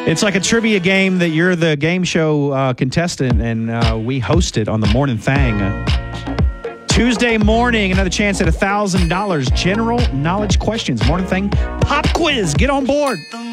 It's like a trivia game that you're the game show contestant, and we host it on the Morning Thang. Tuesday morning, another chance at $1,000 general knowledge questions. Morning Thang pop quiz. Get on board.